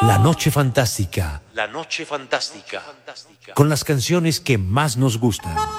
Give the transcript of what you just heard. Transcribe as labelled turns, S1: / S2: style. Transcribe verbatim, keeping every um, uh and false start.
S1: La noche fantástica,
S2: La noche fantástica.
S1: con las canciones que más nos gustan.